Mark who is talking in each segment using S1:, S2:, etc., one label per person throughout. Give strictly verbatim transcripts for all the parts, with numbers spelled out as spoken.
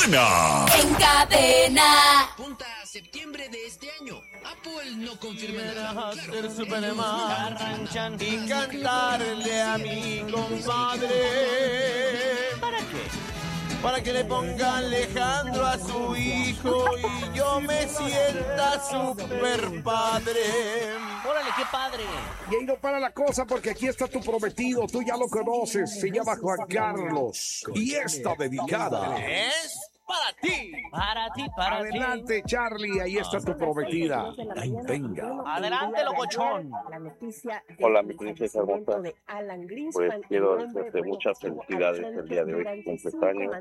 S1: buena.
S2: En cadena.
S3: Punta a septiembre de este año. Apple no confirma nada.
S4: Claro,
S3: Claro,
S4: Superman, arranchan y cantarle a mi compadre. ¿Para qué? Para que le ponga Alejandro a su hijo y yo me sienta super padre.
S5: Órale, qué padre.
S6: Y ahí no para la cosa porque aquí está tu prometido, tú ya lo conoces, se llama Juan Carlos. Y está dedicada.
S4: Es para ti.
S5: Para ti, para ti.
S6: Adelante, Charlie, ahí está tu prometida. Ay, venga.
S5: Adelante, locochón.
S7: Hola, mi princesa hermosa. Pues quiero desearte muchas felicidades el día de hoy, cumples años.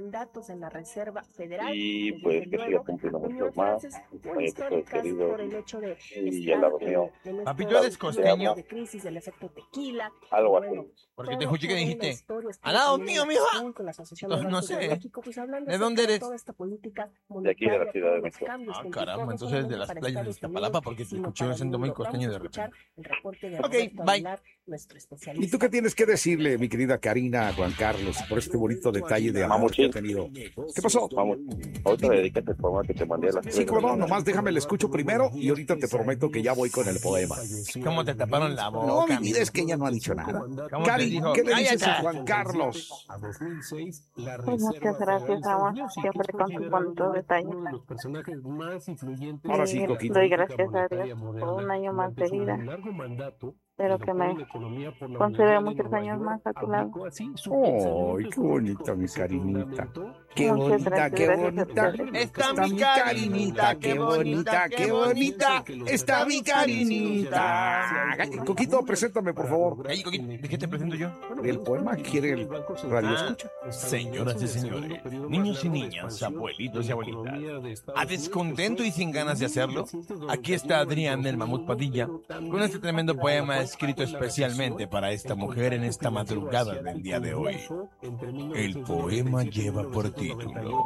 S7: Y pues que sigas cumpliendo muchos más. Compañeros todos queridos. Y al lado mío.
S4: Papito, ¿eres costeño?
S7: Algo así.
S4: Porque te escuché que dijiste, al lado mío, mija. No, no sé. ¿De dónde eres?
S7: De aquí de la Ciudad de México.
S4: Ah, caramba, entonces de las playas de Iztapalapa, porque te escuché un acento muy costeño de repente. Ok, bye.
S6: ¿Y tú qué tienes que decirle, mi querida Karina, a Juan Carlos, por este bonito detalle de amor que ha tenido? ¿Qué pasó?
S7: Vamos, ahorita dedícate al poema que te mandé a las
S6: Sí, cómo no, nomás déjame el escucho primero y ahorita te prometo que ya voy con el poema.
S4: ¿Cómo te taparon la boca?
S6: No, mi vida, es que ella no ha dicho nada.
S4: ¿Cómo
S6: Cari,
S4: te dijo?
S6: ¿qué le dices
S4: ¡Cállate!
S6: a Juan Carlos?
S8: Pues muchas gracias, amor, siempre con tus bonitos detalles.
S6: Ahora sí,
S8: Y
S6: Coquito.
S8: doy gracias a Dios por un año más de vida. Espero que me conceda muchos años más a tu lado.
S6: ¡Ay, qué bonita mi Karinita! ¡Qué
S8: Muchas
S6: bonita,
S8: gracias,
S6: qué
S8: gracias,
S6: bonita!
S8: gracias.
S4: Está mi Karinita, qué bonita, qué bonita.
S6: ¡Está mi Karinita! Coquito, preséntame, por favor.
S4: Ey, Coquín, ¿de qué te presento yo?
S6: ¿El poema quiere el radio escucha?
S4: Señoras y señores, niños y niñas, abuelitos y abuelitas, a descontento y sin ganas de hacerlo, aquí está Adrián del Mamut Padilla con este tremendo poema escrito especialmente para esta mujer en esta madrugada del día de hoy. El poema lleva por título: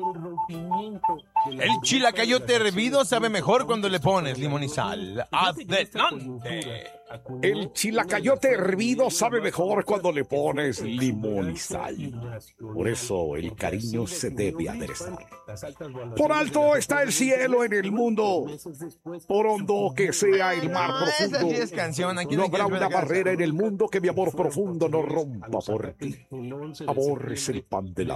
S4: El chilacayote hervido sabe mejor cuando le pones limón y sal. ¡Adelante!
S6: El chilacayote hervido sabe mejor cuando le pones limón y sal. Por eso el cariño se debe aderezar. Por alto está el cielo en el mundo, por hondo que sea el mar
S4: No, esa
S6: profundo.
S4: sí es canción. Aquí
S6: No
S4: no
S6: habrá
S4: quieres ver
S6: una
S4: la
S6: barrera en el mundo que mi amor profundo no rompa por ti. Amor es el pan de la